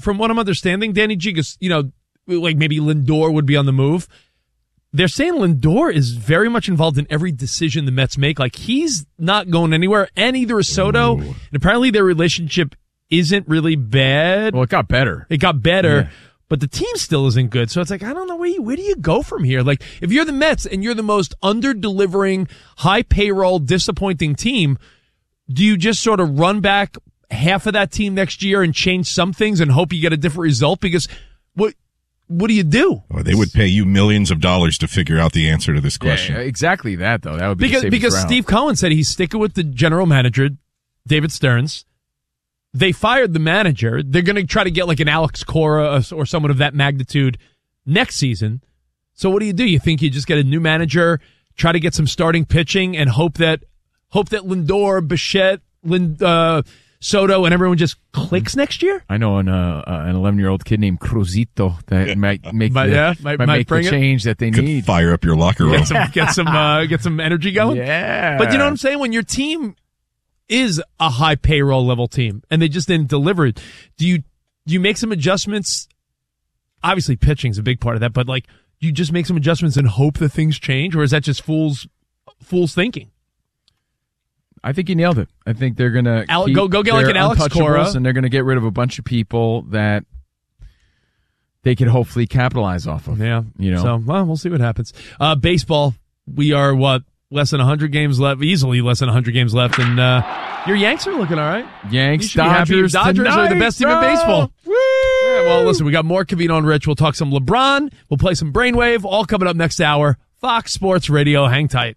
from what I'm understanding, Danny G, like maybe Lindor would be on the move. They're saying Lindor is very much involved in every decision the Mets make. Like, he's not going anywhere, and either is Soto. And apparently their relationship isn't really bad. Well, it got better. Yeah. But the team still isn't good. So it's like, I don't know, where do you go from here? Like, if you're the Mets and you're the most under-delivering, high-payroll, disappointing team, do you just sort of run back half of that team next year and change some things and hope you get a different result? Because what do you do? Oh, they would pay you millions of dollars to figure out the answer to this question. Yeah, exactly that, though. That would be because Steve Cohen said he's sticking with the general manager, David Stearns. They fired the manager. They're going to try to get like an Alex Cora or someone of that magnitude next season. So what do? You think you just get a new manager, try to get some starting pitching, and hope that Lindor, Bichette, Soto, and everyone just clicks next year? I know an 11-year-old kid named Cruzito that might make the change that they need. Fire up your locker room. Get some energy going. Yeah. But you know what I'm saying? When your team is a high payroll level team and they just didn't deliver it, do you make some adjustments? Obviously, pitching's a big part of that, but like, you just make some adjustments and hope that things change, or is that just fool's thinking? I think you nailed it. I think they're gonna go get like an Alex Cora, and they're gonna get rid of a bunch of people that they can hopefully capitalize off of. Yeah, So, we'll see what happens. Baseball, we are less than 100 games left, easily less than 100 games left, and your Yanks are looking all right. Yanks, Dodgers are the best team in baseball. Woo! Yeah, well, listen, we got more Covino and Rich. We'll talk some LeBron. We'll play some Brainwave. All coming up next hour. Fox Sports Radio. Hang tight.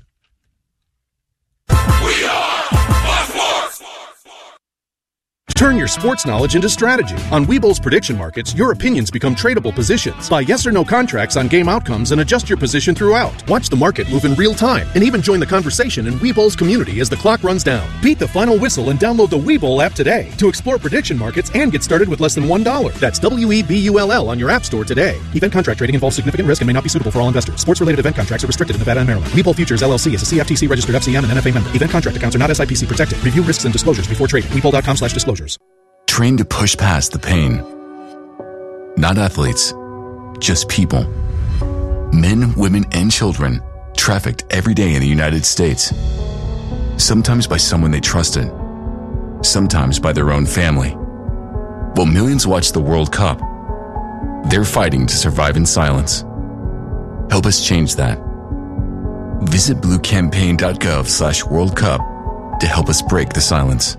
We are Fox Sports. Turn your sports knowledge into strategy. On Webull's prediction markets, your opinions become tradable positions. Buy yes or no contracts on game outcomes and adjust your position throughout. Watch the market move in real time and even join the conversation in Webull's community as the clock runs down. Beat the final whistle and download the Webull app today to explore prediction markets and get started with less than $1. That's WEBULL on your app store today. Event contract trading involves significant risk and may not be suitable for all investors. Sports-related event contracts are restricted in Nevada and Maryland. Webull Futures LLC is a CFTC registered FCM and NFA member. Event contract accounts are not SIPC protected. Review risks and disclosures before trading. Webull.com/disclosures. Trained to push past the pain. Not athletes, just people. Men, women, and children trafficked every day in the United States. Sometimes by someone they trusted. Sometimes by their own family. While millions watch the World Cup, they're fighting to survive in silence. Help us change that. Visit bluecampaign.gov/World Cup to help us break the silence.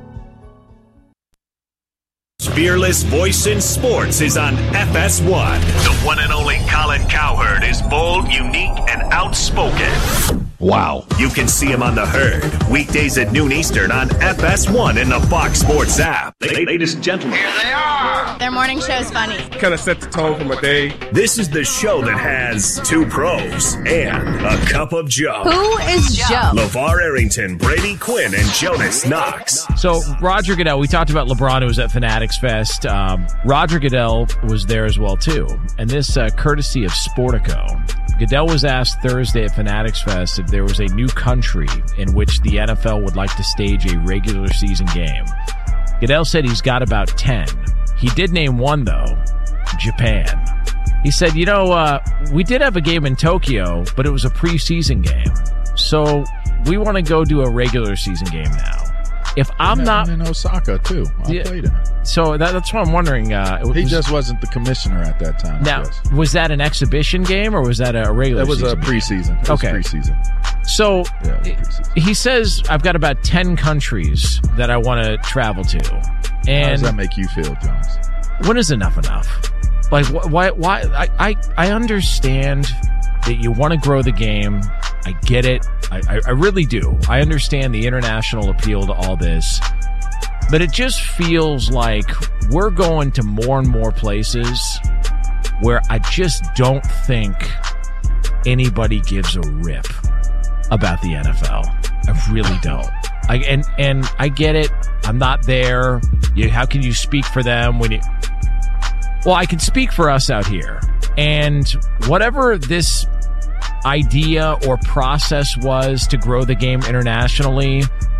Fearless voice in sports is on FS1. The one and only Colin Cowherd is bold, unique, and outspoken. Wow. You can see him on The Herd, weekdays at noon Eastern on FS1 and the Fox Sports app. Ladies and gentlemen. Here they are. Their morning show is funny. Kind of set the tone for my day. This is the show that has two pros and a cup of Joe. Who is Joe? LeVar Arrington, Brady Quinn, and Jonas Knox. So, Roger Goodell, we talked about LeBron, who was at Fanatics Fest. Roger Goodell was there as well, too. And this courtesy of Sportico. Goodell was asked Thursday at Fanatics Fest if there was a new country in which the NFL would like to stage a regular season game. Goodell said he's got about 10. He did name one, though, Japan. He said, we did have a game in Tokyo, but it was a preseason game. So we want to go do a regular season game now. If I'm not in Osaka too, I played in it. So that's what I'm wondering. He just wasn't the commissioner at that time. Now, was that an exhibition game or was that a regular? That was season a preseason. Okay, preseason. So he says I've got about 10 countries that I want to travel to. And how does that make you feel, Jones? When is enough? Like why? I understand that you want to grow the game. I get it. I really do. I understand the international appeal to all this. But it just feels like we're going to more and more places where I just don't think anybody gives a rip about the NFL. I really don't. And I get it. I'm not there. How can you speak for them when you... Well, I can speak for us out here. And whatever this idea or process was to grow the game internationally,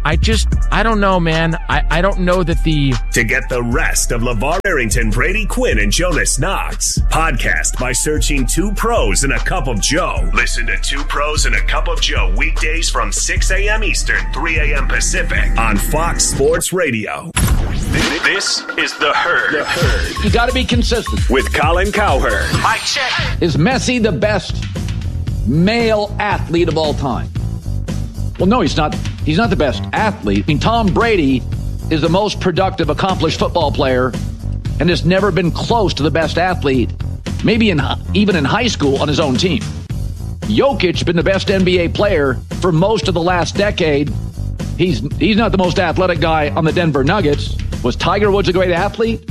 I don't know, man. I don't know that To get the rest of LeVar Arrington, Brady Quinn, and Jonas Knox, podcast by searching Two Pros and a Cup of Joe. Listen to Two Pros and a Cup of Joe weekdays from 6 a.m. Eastern, 3 a.m. Pacific on Fox Sports Radio. This is The Herd. You got to be consistent. With Colin Cowherd. Mike check. Is Messi the best male athlete of all time? Well, no, he's not. He's not the best athlete. I mean, Tom Brady is the most productive, accomplished football player and has never been close to the best athlete, maybe even in high school on his own team. Jokic been the best NBA player for most of the last decade. He's not the most athletic guy on the Denver Nuggets. Was Tiger Woods a great athlete?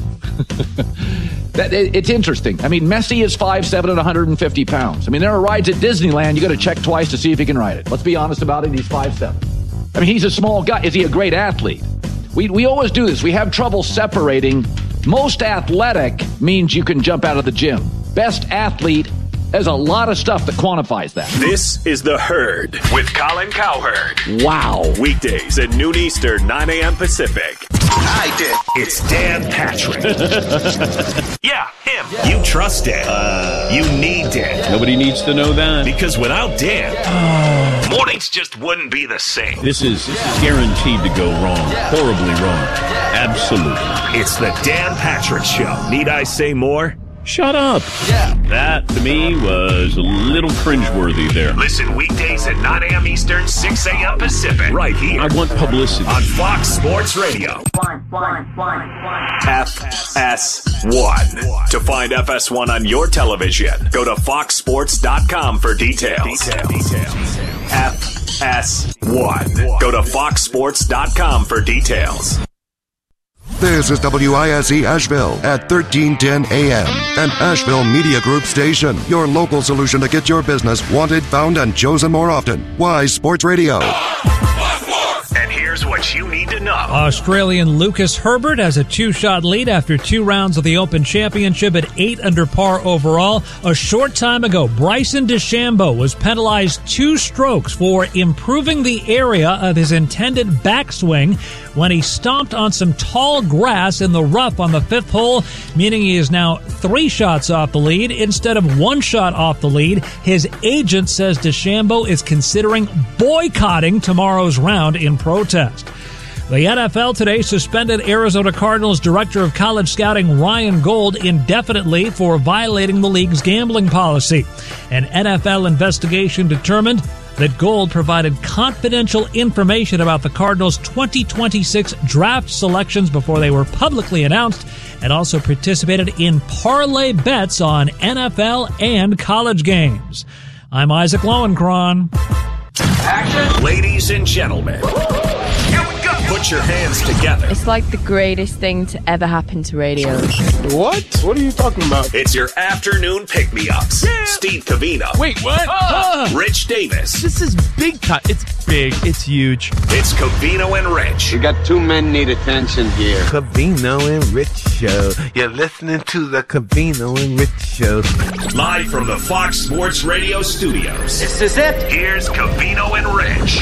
It's interesting. I mean, Messi is 5'7" and 150 pounds. I mean, there are rides at Disneyland you got to check twice to see if he can ride it. Let's be honest about it. He's 5'7". I mean, he's a small guy. Is he a great athlete? We always do this. We have trouble separating. Most athletic means you can jump out of the gym. Best athlete, there's a lot of stuff that quantifies that. This is The Herd with Colin Cowherd. Wow. Weekdays at noon Eastern, 9 a.m. Pacific. I did. It's Dan Patrick. Yeah, him. Yeah. You trust Dan. You need Dan. Nobody needs to know that. Because without Dan, mornings just wouldn't be the same. This is guaranteed to go wrong. Horribly wrong. Absolutely. It's the Dan Patrick Show. Need I say more? Shut up. Yeah. That, to me, was a little cringeworthy there. Listen weekdays at 9 a.m. Eastern, 6 a.m. Pacific. Right here. I want publicity. On Fox Sports Radio. FS1. To find FS1 on your television, go to foxsports.com for details. FS1. Go to foxsports.com for details. This is WISE Asheville at 1310 AM, an Asheville Media Group station. Your local solution to get your business wanted, found, and chosen more often. Wise Sports Radio. And here's what you need to know. Australian Lucas Herbert has a 2-shot lead after 2 rounds of the Open Championship at 8 under par overall. A short time ago, Bryson DeChambeau was penalized 2 strokes for improving the area of his intended backswing when he stomped on some tall grass in the rough on the 5th hole, meaning he is now 3 shots off the lead instead of 1 shot off the lead. His agent says DeChambeau is considering boycotting tomorrow's round in protest. The NFL today suspended Arizona Cardinals Director of College Scouting Ryan Gold indefinitely for violating the league's gambling policy. An NFL investigation determined that Gold provided confidential information about the Cardinals' 2026 draft selections before they were publicly announced, and also participated in parlay bets on NFL and college games. I'm Isaac Lowenkron. Action. Ladies and gentlemen, here we go. Put your hands together. It's like the greatest thing to ever happen to radio. What? What are you talking about? It's your afternoon pick-me-ups. Yeah. Steve Covino. Wait, what? Rich Davis. This is big time. It's big. It's huge. It's Covino and Rich. We got 2 men need attention here. Covino and Rich Show. You're listening to the Covino and Rich Show. Live from the Fox Sports Radio studios. This is it. Here's Covino and Rich.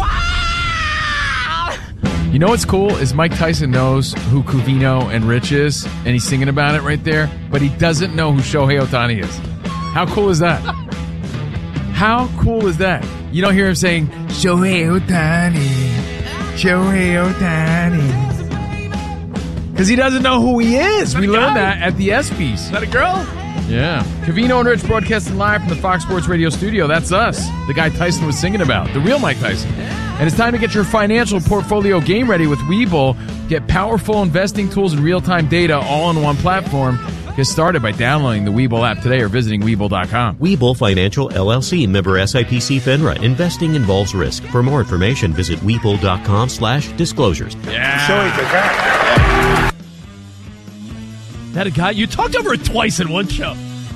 You know what's cool is Mike Tyson knows who Covino and Rich is, and he's singing about it right there, but he doesn't know who Shohei Ohtani is. How cool is that? How cool is that? You don't hear him saying, Shohei Ohtani, Shohei Ohtani. Because he doesn't know who he is. We learned that at the ESPYs. Is that a girl? Yeah. Covino and Rich broadcasting live from the Fox Sports Radio studio. That's us. The guy Tyson was singing about. The real Mike Tyson. And it's time to get your financial portfolio game ready with Webull. Get powerful investing tools and real-time data all in one platform. Get started by downloading the Webull app today or visiting Webull.com. Webull Financial, LLC, member SIPC FINRA. Investing involves risk. For more information, visit Webull.com/disclosures. Yeah. So he's a guy. That a guy? You talked over it twice in one show.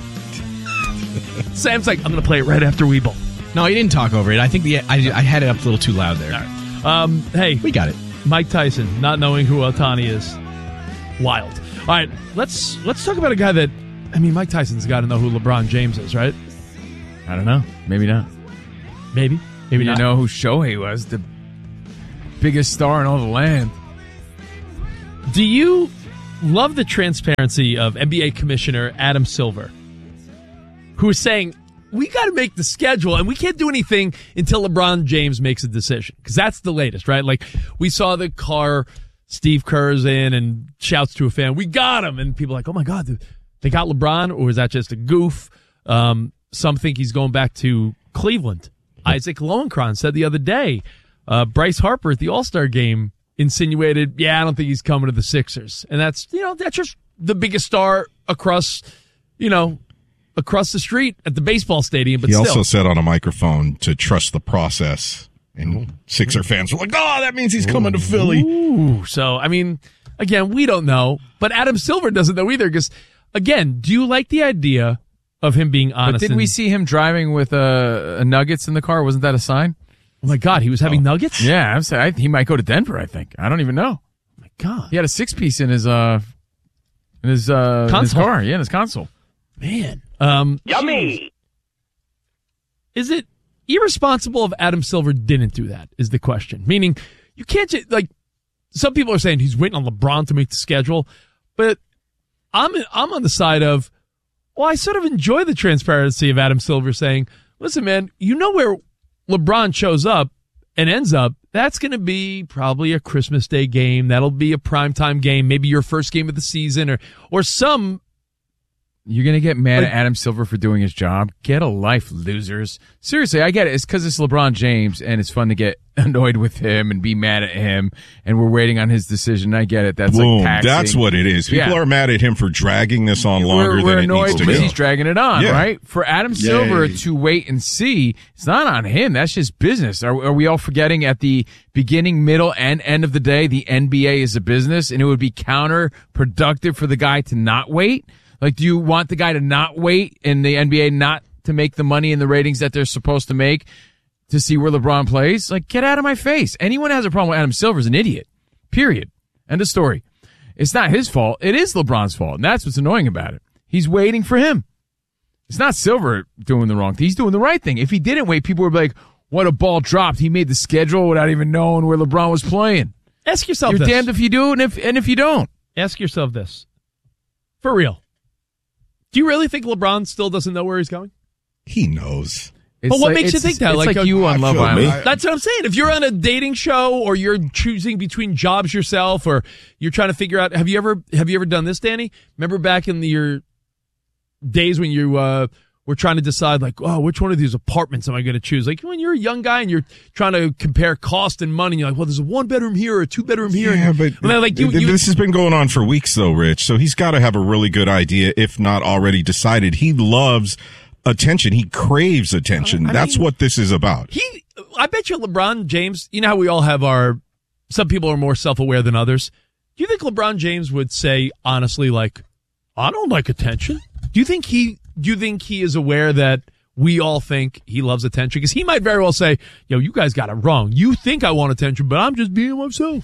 Sam's like, I'm going to play it right after Webull. No, he didn't talk over it. I think I had it up a little too loud there. All right. Hey. We got it. Mike Tyson, not knowing who Ohtani is. Wild. All right, let's talk about a guy that, I mean, Mike Tyson's got to know who LeBron James is, right? I don't know. Maybe not. Maybe not. You know who Shohei was. biggest star in all the land. Do you love the transparency of NBA Commissioner Adam Silver, who is saying, we got to make the schedule and we can't do anything until LeBron James makes a decision? Because that's the latest, right? Like, we saw the car Steve Kerr's in and shouts to a fan, we got him. And people are like, oh my God, they got LeBron? Or is that just a goof? Some think he's going back to Cleveland. Isaac Lowenkron said the other day, Bryce Harper at the All-Star game insinuated, I don't think he's coming to the Sixers. And that's just the biggest star across the street at the baseball stadium. But he still also said on a microphone to trust the process. And Sixer fans were like, that means he's coming to Philly. Ooh. So, I mean, again, we don't know. But Adam Silver doesn't know either. Because, again, do you like the idea of him being honest? But didn't we see him driving with a Nuggets in the car? Wasn't that a sign? Oh, my God. He was having Nuggets? Yeah. I'm saying he might go to Denver, I think. I don't even know. Oh, my God. He had a 6-piece in his car. Yeah, in his console. Man. Yummy. Is it irresponsible if Adam Silver didn't do that, is the question. Meaning, you can't just, like, some people are saying he's waiting on LeBron to make the schedule, but I'm on the side of, well, I sort of enjoy the transparency of Adam Silver saying, listen, man, you know where LeBron shows up and ends up, that's going to be probably a Christmas Day game. That'll be a primetime game, maybe your first game of the season or some. You're going to get mad at Adam Silver for doing his job? Get a life, losers. Seriously, I get it. It's because it's LeBron James, and it's fun to get annoyed with him and be mad at him, and we're waiting on his decision. I get it. That's Boom. like taxing. That's what it is. People are mad at him for dragging this on longer we're than it annoyed needs to because go. he's dragging it on, right? For Adam Silver to wait and see, it's not on him. That's just business. Are we all forgetting at the beginning, middle, and end of the day, the NBA is a business, and it would be counterproductive for the guy to not wait? Like, do you want the guy to not wait and the NBA not to make the money and the ratings that they're supposed to make to see where LeBron plays? Like, get out of my face. Anyone who has a problem with Adam Silver is an idiot. Period. End of story. It's not his fault. It is LeBron's fault, and that's what's annoying about it. He's waiting for him. It's not Silver doing the wrong thing. He's doing the right thing. If he didn't wait, people would be like, what a ball dropped. He made the schedule without even knowing where LeBron was playing. Ask yourself You're this. damned if you do and if you don't. Ask yourself this. For real. Do you really think LeBron still doesn't know where he's going? He knows. But what makes you think that? It's like you on Love Island. That's what I'm saying. If you're on a dating show or you're choosing between jobs yourself or you're trying to figure out, have you ever done this, Danny? Remember back in your days when you were trying to decide, like, oh, which one of these apartments am I going to choose? Like when you're a young guy and you're trying to compare cost and money, and you're like, well, there's a 1-bedroom here or a 2-bedroom here. Yeah, but this has been going on for weeks, though, Rich. So he's got to have a really good idea, if not already decided. He loves attention. He craves attention. That's what this is about. I bet you LeBron James, you know how we all have some people are more self-aware than others. Do you think LeBron James would say, honestly, like, I don't like attention? Do you think he is aware that we all think he loves attention? Because he might very well say, yo, you guys got it wrong. You think I want attention, but I'm just being myself.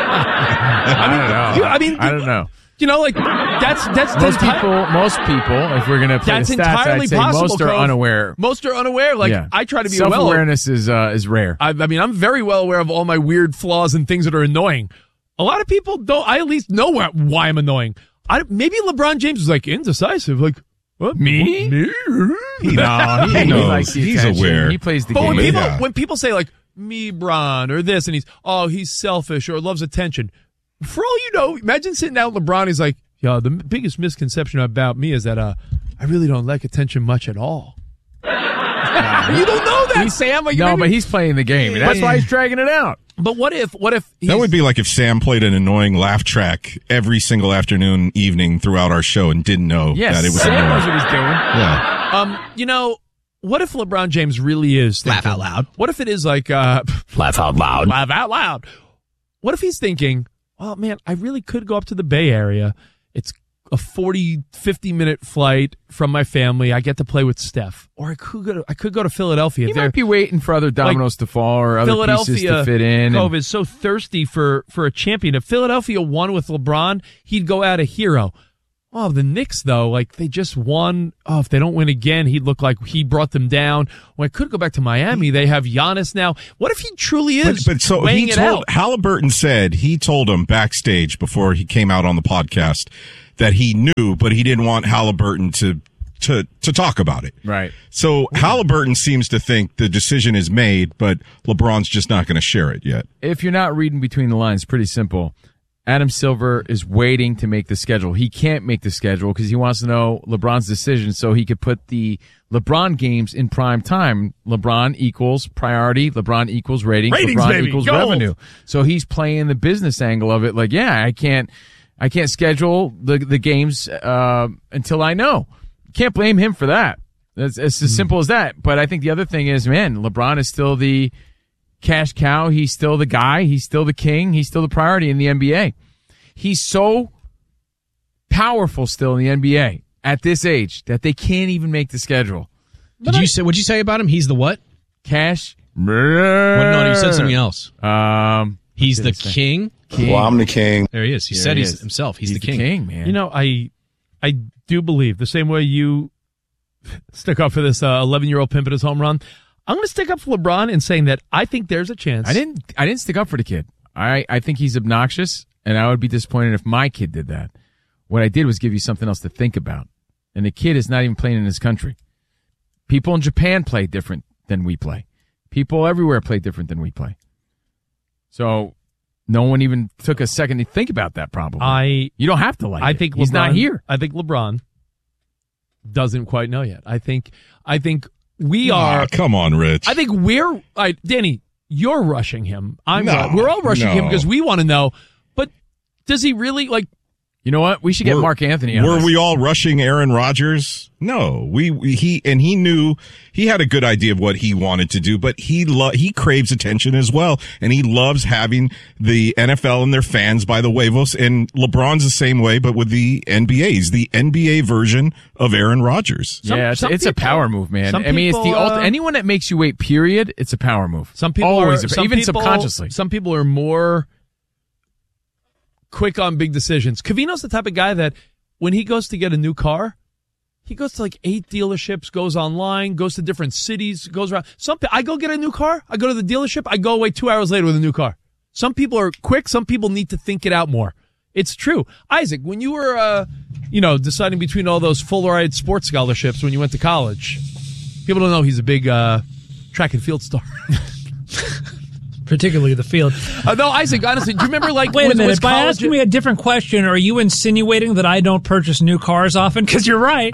I don't know. You know, like that's most people. If we're gonna play that's the stats, entirely I'd say possible. most are unaware. Most are unaware. Like I try to be self-awareness is rare. I mean, I'm very well aware of all my weird flaws and things that are annoying. A lot of people don't. I at least know why I'm annoying. Maybe LeBron James is like indecisive. Like what? Me? He knows. He's aware. He plays the game. But when people say like me, Bron, or this, and he's selfish or loves attention. For all you know, imagine sitting down with LeBron. He's like, yo, the biggest misconception about me is that I really don't like attention much at all. You don't know that, Sam. Like, but he's playing the game. That's why he's dragging it out. But what if that would be like if Sam played an annoying laugh track every single afternoon, evening throughout our show and didn't know that it was Sam annoying. knows what he's doing. Yeah. What if LeBron James really is thinking, laugh out loud? What if it is like laugh out loud? Laugh out loud. What if he's thinking, oh man, I really could go up to the Bay Area. It's a 40-50 minute flight from my family. I get to play with Steph. Or I could go to Philadelphia. He might be waiting for other dominoes to fall or other pieces to fit in. Philadelphia is so thirsty for a champion. If Philadelphia won with LeBron, he'd go out a hero. Oh, the Knicks, though, like, they just won. Oh, if they don't win again, he'd look like he brought them down. Well, I could go back to Miami. They have Giannis now. What if he truly is But so weighing he it told, out? Halliburton said, he told him backstage before he came out on the podcast that he knew, but he didn't want Halliburton to talk about it. Right. So Halliburton seems to think the decision is made, but LeBron's just not going to share it yet. If you're not reading between the lines, pretty simple. Adam Silver is waiting to make the schedule. He can't make the schedule because he wants to know LeBron's decision so he could put the LeBron games in prime time. LeBron equals priority. LeBron equals ratings. LeBron baby. equals Gold. revenue. So he's playing the business angle of it. Like, yeah, I can't schedule the games until I know. Can't blame him for that. It's as simple as that. But I think the other thing is, man, LeBron is still the cash cow. He's still the guy. He's still the king. He's still the priority in the NBA. He's so powerful still in the NBA at this age that they can't even make the schedule. What'd you say about him? He's the what? Cash. No, you said something else. He's the king. Well, I'm the king. There he is. He said he's himself. He's the king. Man. You know, I do believe the same way you stick up for this 11-year-old pimp at his home run. I'm going to stick up for LeBron in saying that I think there's a chance. I didn't stick up for the kid. I think he's obnoxious, and I would be disappointed if my kid did that. What I did was give you something else to think about. And the kid is not even playing in his country. People in Japan play different than we play. People everywhere play different than we play. So no one even took a second to think about that probably. You don't have to like it. I think he's not here. I think LeBron doesn't quite know yet. I think we are. Come on, Rich. I think Danny, you're rushing him. No, we're all rushing him no. because we want to know. But does he really like? You know what? We should get Mark Anthony on Were this. we all rushing Aaron Rodgers? No. He knew he had a good idea of what he wanted to do, but he craves attention as well. And he loves having the NFL and their fans by the huevos. And LeBron's the same way, but with the NBA. He's the NBA version of Aaron Rodgers. It's a power move, man. I mean, it's anyone that makes you wait, period, it's a power move. Some people even subconsciously. Some people are more quick on big decisions. Covino's the type of guy that when he goes to get a new car, he goes to like 8 dealerships, goes online, goes to different cities, goes around. I go get a new car, I go to the dealership, I go away 2 hours later with a new car. Some people are quick, some people need to think it out more. It's true. Isaac, when you were, deciding between all those full-ride sports scholarships when you went to college, people don't know he's a big track and field star. Particularly the field. No, Isaac, honestly, do you remember Wait a minute, by asking me a different question, are you insinuating that I don't purchase new cars often? Because you're right.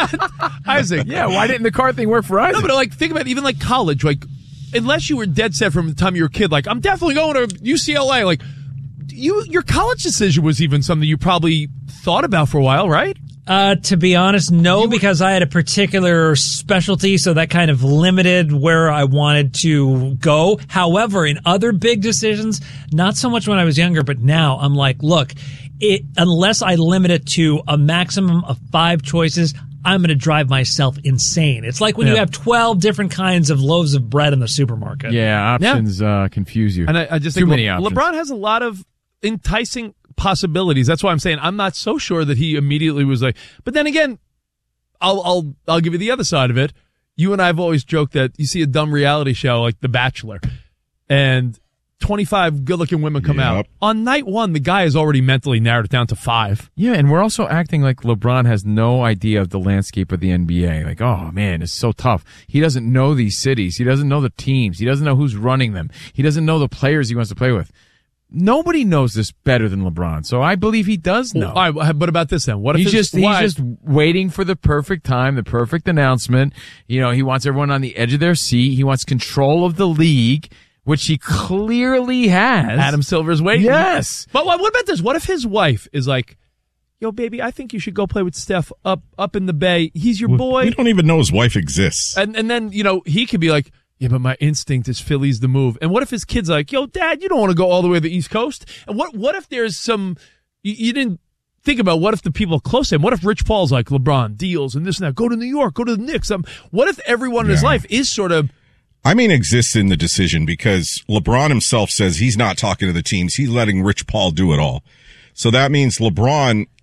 Isaac. Yeah, why didn't the car thing work for Isaac? No, but think about it, even like college, like unless you were dead set from the time you were a kid, like I'm definitely going to UCLA, like your college decision was even something you probably thought about for a while, right? To be honest, no, because I had a particular specialty, so that kind of limited where I wanted to go. However, in other big decisions, not so much when I was younger, but now I'm like, look, unless I limit it to a maximum of 5 choices, I'm going to drive myself insane. It's like when you have 12 different kinds of loaves of bread in the supermarket. Yeah, options confuse you. And I just Too think many options. LeBron has a lot of enticing possibilities. That's why I'm saying I'm not so sure that he immediately was like. But then again, I'll give you the other side of it. You and I have always joked that you see a dumb reality show like The Bachelor, and 25 good-looking women come out. On night 1, the guy has already mentally narrowed it down to 5. Yeah, and we're also acting like LeBron has no idea of the landscape of the NBA. Like, oh, man, it's so tough. He doesn't know these cities. He doesn't know the teams. He doesn't know who's running them. He doesn't know the players he wants to play with. Nobody knows this better than LeBron, so I believe he does know. All right, but about this then? What if he's just waiting for the perfect time, the perfect announcement? He wants everyone on the edge of their seat. He wants control of the league, which he clearly has. Adam Silver's waiting. Yes. But what about this? What if his wife is like, yo, baby, I think you should go play with Steph up in the Bay. He's your boy. We don't even know his wife exists. And then, he could be like, yeah, but my instinct is Philly's the move. And what if his kid's like, yo, Dad, you don't want to go all the way to the East Coast? And what if there's some, you didn't think about what if the people close to him, what if Rich Paul's like, LeBron, deals and this and that, go to New York, go to the Knicks. What if everyone in his life is sort of, exists in the decision because LeBron himself says he's not talking to the teams. He's letting Rich Paul do it all. So that means LeBron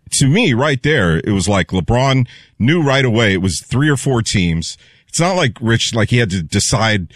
to me, right there, it was like LeBron knew right away it was 3 or 4 teams. It's not like Rich, like he had to decide,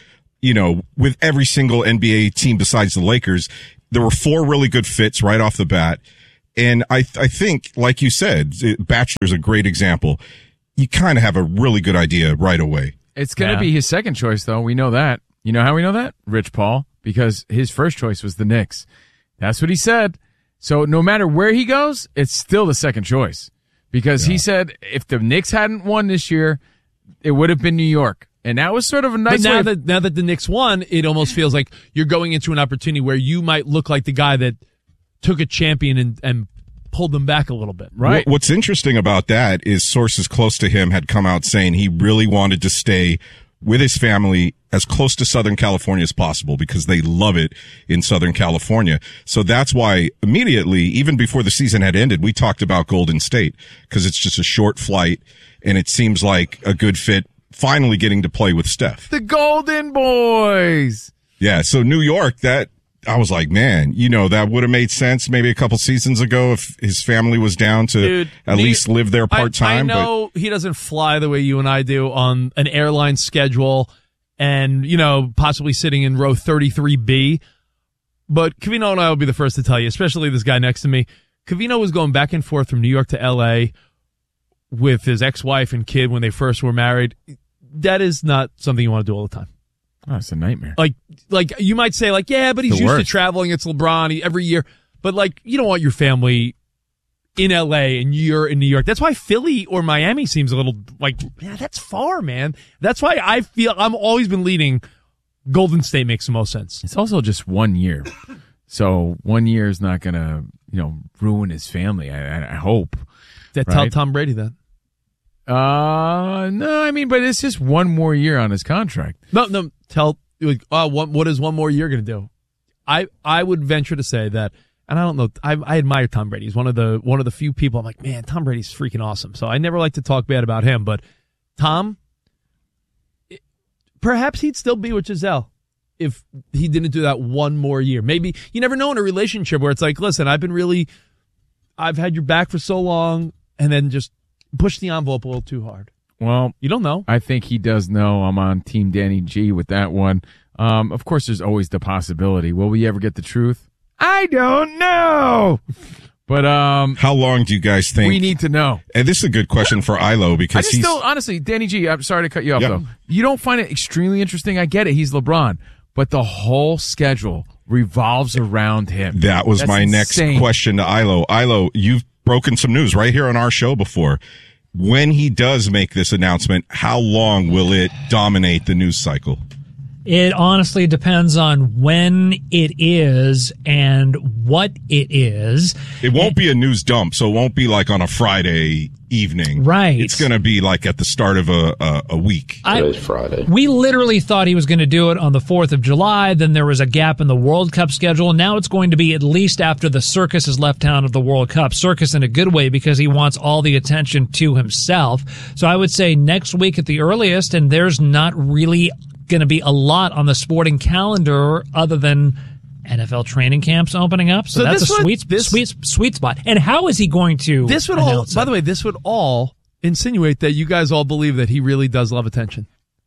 with every single NBA team besides the Lakers. There were 4 really good fits right off the bat. And I think, like you said, Bachelor's a great example. You kind of have a really good idea right away. It's going to be his second choice, though. We know that. You know how we know that? Rich Paul, because his first choice was the Knicks. That's what he said. So no matter where he goes, it's still the second choice. Because he said if the Knicks hadn't won this year, it would have been New York. And that was sort of a nice way. Now that the Knicks won, it almost feels like you're going into an opportunity where you might look like the guy that took a champion and pulled them back a little bit. Right. What's interesting about that is sources close to him had come out saying he really wanted to stay with his family as close to Southern California as possible because they love it in Southern California. So that's why immediately, even before the season had ended, we talked about Golden State because it's just a short flight and it seems like a good fit finally getting to play with Steph. The Golden Boys. Yeah. So New York, that I was like, man, that would have made sense maybe a couple seasons ago if his family was down to at least live there part-time. I know he doesn't fly the way you and I do on an airline schedule and, possibly sitting in row 33B. But Covino and I will be the first to tell you, especially this guy next to me. Covino was going back and forth from New York to L.A. with his ex-wife and kid when they first were married. That is not something you want to do all the time. Oh, it's a nightmare. Like you might say, yeah, but he's used to traveling. It's LeBron every year. But, you don't want your family in L.A. and you're in New York. That's why Philly or Miami seems a little that's far, man. That's why I feel I'm always been leading Golden State makes the most sense. It's also just 1 year. So 1 year is not going to, ruin his family, I hope. Tell Tom Brady that. No, but it's just 1 more year on his contract. No, what is 1 more year going to do? I would venture to say that, and I don't know, I admire Tom Brady. He's one of the few people I'm like, man, Tom Brady's freaking awesome. So I never like to talk bad about him, but Tom, perhaps he'd still be with Giselle if he didn't do that 1 more year. Maybe, you never know in a relationship where it's like, listen, I've had your back for so long, and then just push the envelope a little too hard. Well, you don't know. I think he does know. I'm on Team Danny G with that one. Of course, there's always the possibility. Will we ever get the truth? I don't know. But how long do you guys think? We need to know. And this is a good question for Ilo because I just don't, honestly, Danny G, I'm sorry to cut you off, though. You don't find it extremely interesting? I get it. He's LeBron. But the whole schedule revolves around him. That's my insane. Next question to Ilo. Ilo, you've broken some news right here on our show before. When he does make this announcement, how long will it dominate the news cycle? It honestly depends on when it is and what it is. It won't be a news dump, so it won't be like on a Friday evening. Right. It's going to be like at the start of a week. Today's Friday. We literally thought he was going to do it on the 4th of July. Then there was a gap in the World Cup schedule. Now it's going to be at least after the circus has left town of the World Cup. Circus in a good way because he wants all the attention to himself. So I would say next week at the earliest, and there's not really going to be a lot on the sporting calendar other than NFL training camps opening up. So that's a sweet spot. And how is he going to by the way, this would all insinuate that you guys all believe that he really does love attention.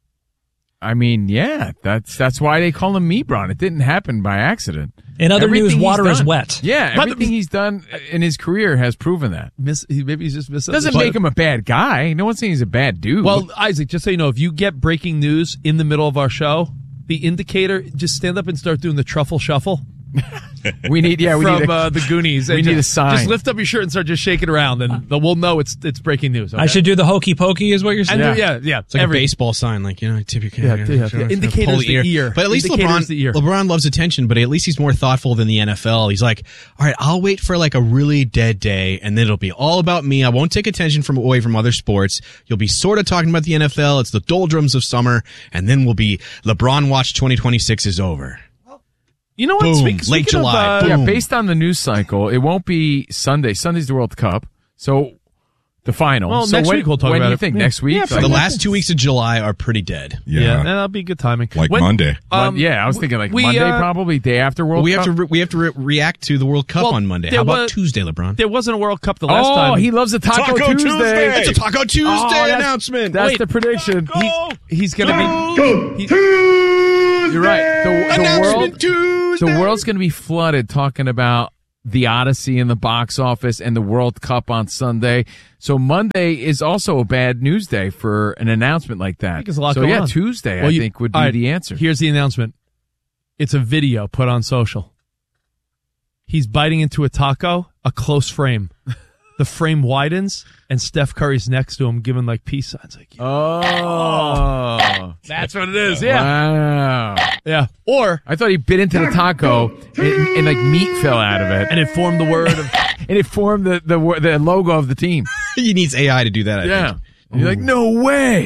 Yeah, that's why they call him Mebron. It didn't happen by accident. In other news, water is wet. Yeah, everything he's done in his career has proven that. Maybe he's just misunderstood. Doesn't make him a bad guy. No one's saying he's a bad dude. Well, Isaac, just so you know, if you get breaking news in the middle of our show, the indicator, just stand up and start doing the truffle shuffle. We need the Goonies. We need a sign. Just lift up your shirt and start just shaking around, and we'll know it's breaking news. Okay? I should do the hokey pokey, is what you're saying? Yeah. It's like a baseball sign, tip your can. Indicator's the ear. But at least LeBron loves attention, but at least he's more thoughtful than the NFL. He's like, all right, I'll wait for like a really dead day, and then it'll be all about me. I won't take attention away from other sports. You'll be sort of talking about the NFL. It's the doldrums of summer, and then we'll be LeBron Watch 2026 is over. You know what? Boom. Late July. Based on the news cycle, it won't be Sunday. Sunday's the World Cup. So The final. Well, So next when- week we'll talk when about do you it. think? Next week? Yeah, Like- The last 2 weeks of July are pretty dead. Yeah, that'll be good timing. Like Monday. Yeah, I was thinking like we, Monday, uh, probably day after World we Cup. have to react to the World Cup Well, on Monday. there How about was- Tuesday, LeBron? There wasn't a World Cup the last time. Oh, he loves the Taco Tuesday. It's a Taco Tuesday that's- announcement. That's Wait. the prediction. He's going to be. You're right. Announcement Tuesday. The world's going to be flooded talking about the Odyssey in the box office and the World Cup on Sunday. So Monday is also a bad news day for an announcement like that. I think there's a lot so going yeah, on. Tuesday Well, I you- think would all be right, the answer. Here's the announcement. It's a video put on social. He's biting into a taco, a close frame. The frame widens, and Steph Curry's next to him giving like peace signs. Like, Oh, that's what it is. Yeah. Wow. Yeah. Or I thought he bit into the taco and like meat fell out of it, and it formed the word of and it formed the logo of the team. He needs AI to do that, I think. And you're like, no way.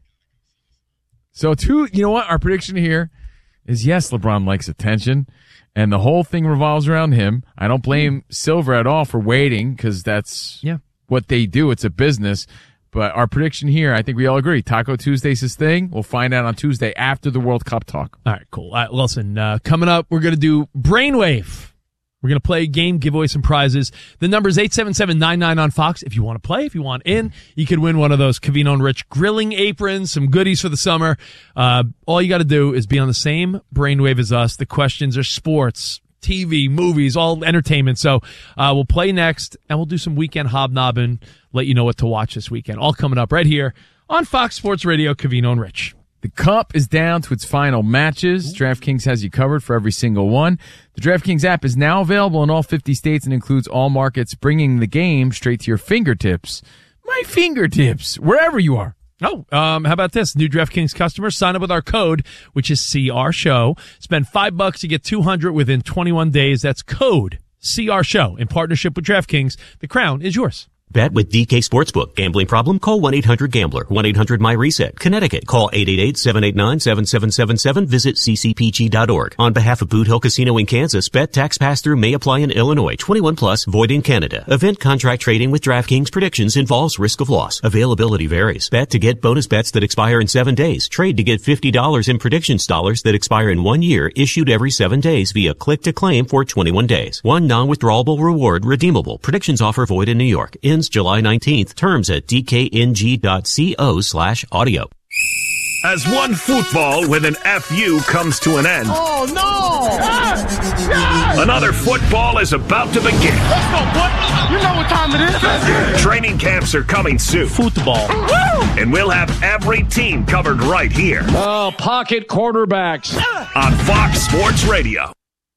So you know what? Our prediction here is yes, LeBron likes attention, and the whole thing revolves around him. I don't blame Silver at all for waiting because that's what they do. It's a business. But our prediction here, I think we all agree, Taco Tuesday's his thing. We'll find out on Tuesday after the World Cup talk. All right, cool. All right, listen, coming up, we're going to do Brainwave. We're going to play a game, give away some prizes. The number is 877-99 on Fox. If you want to play, if you want in, you could win one of those Covino and Rich grilling aprons, some goodies for the summer. All you got to do is be on the same brainwave as us. The questions are sports, TV, movies, all entertainment. So we'll play next, and we'll do some weekend hobnobbing, let you know what to watch this weekend. All coming up right here on Fox Sports Radio, Covino and Rich. The Cup is down to its final matches. DraftKings has you covered for every single one. The DraftKings app is now available in all 50 states and includes all markets, bringing the game straight to your fingertips. My fingertips, wherever you are. Oh, how about this? New DraftKings customers sign up with our code, which is CR Show. Spend $5 to get $200 within 21 days. That's code CR Show in partnership with DraftKings. The crown is yours. Bet with DK Sportsbook. Gambling problem? Call 1-800-GAMBLER. 1-800-MY-RESET. Connecticut. Call 888-789-7777. Visit ccpg.org. On behalf of Boot Hill Casino in Kansas, bet tax pass-through may apply in Illinois. 21 plus, void in Canada. Event contract trading with DraftKings predictions involves risk of loss. Availability varies. Bet to get bonus bets that expire in 7 days. Trade to get $50 in predictions dollars that expire in 1 year, issued every 7 days via click to claim for 21 days. One non-withdrawable reward redeemable. Predictions offer void in New York. July 19th. Terms at dkng.co/audio. As one football with an FU comes to an end, Oh, no! another football is about to begin. Let's go, boy! You know what time it is. Training camps are coming soon. Football. And we'll have every team covered right here Oh, pocket quarterbacks. on Fox Sports Radio.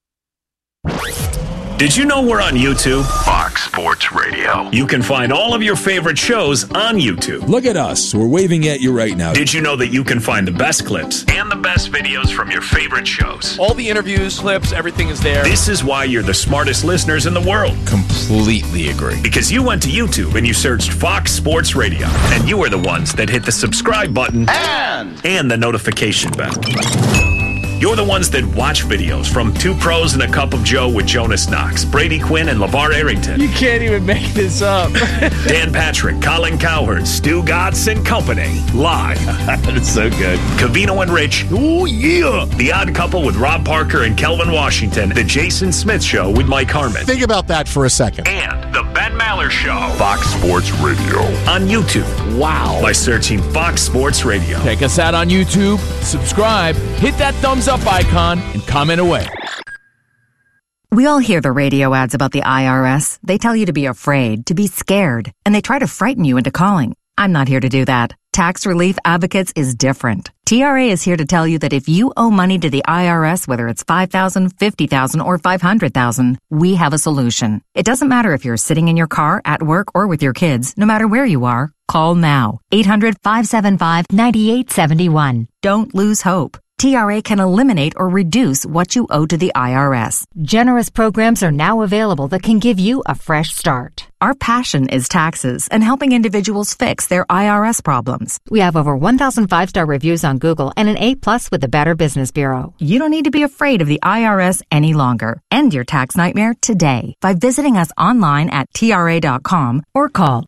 Did you know we're on YouTube? Fox Sports Radio. You can find all of your favorite shows on YouTube. Look at us. We're waving at you right now. Did you know that you can find the best clips and the best videos from your favorite shows? All the interviews, clips, everything is there. This is why you're the smartest listeners in the world. Completely agree. Because you went to YouTube and you searched Fox Sports Radio. And you are the ones that hit the subscribe button and the notification bell. You're the ones that watch videos from Two Pros and a Cup of Joe with Jonas Knox, Brady Quinn, and LeVar Arrington. You can't even make this up. Dan Patrick, Colin Cowherd, Stu Gatz, and company. Live. That's so good. Covino and Rich. Oh, yeah. The Odd Couple with Rob Parker and Kelvin Washington. The Jason Smith Show with Mike Harmon. Think about that for a second. And The Ben Maller Show. Fox Sports Radio. On YouTube. Wow. By searching Fox Sports Radio. Check us out on YouTube, subscribe, hit that thumbs up icon, and comment away. We all hear the radio ads about the IRS. They tell you to be afraid, to be scared, and they try to frighten you into calling. I'm not here to do that. Tax Relief Advocates is different. TRA is here to tell you that if you owe money to the IRS, whether it's $5,000, $50,000, or $500,000, we have a solution. It doesn't matter if you're sitting in your car, at work, or with your kids. No matter where you are, call now. 800-575-9871. Don't lose hope. TRA can eliminate or reduce what you owe to the IRS. Generous programs are now available that can give you a fresh start. Our passion is taxes and helping individuals fix their IRS problems. We have over 1,000 5-star reviews on Google and an A+ with the Better Business Bureau. You don't need to be afraid of the IRS any longer. End your tax nightmare today by visiting us online at TRA.com or call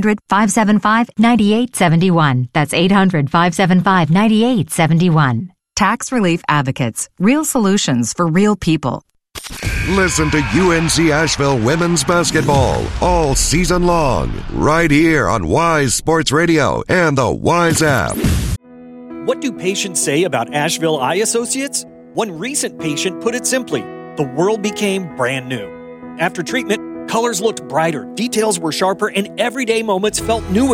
800-575-9871. That's 800-575-9871. Tax Relief Advocates. Real solutions for real people. Listen to UNC Asheville women's basketball all season long, right here on Wise Sports Radio and the Wise app. What do patients say about Asheville Eye Associates? One recent patient put it simply, the world became brand new. After treatment, colors looked brighter, details were sharper, and everyday moments felt new again.